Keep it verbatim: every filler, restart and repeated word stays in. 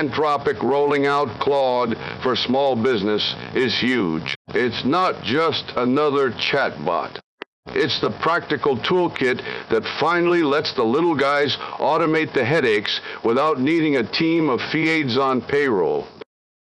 Anthropic rolling out Claude for small business is huge. It's not just another chatbot. It's the practical toolkit that finally lets the little guys automate the headaches without needing a team of F I A Ds on payroll.